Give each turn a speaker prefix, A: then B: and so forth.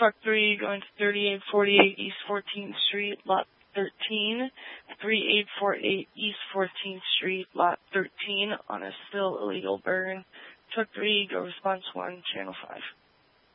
A: Truck 3 going to 3848 East 14th Street, Lot 13. 3848 East 14th Street, Lot 13 on a still illegal burn. Truck 3, go response 1, Channel 5.